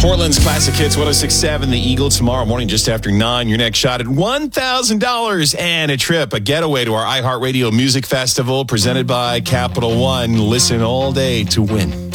Portland's Classic Hits 106.7, The Eagle, tomorrow morning just after 9. Your next shot at $1,000 and a trip, a getaway to our iHeartRadio Music Festival presented by Capital One. Listen all day to win.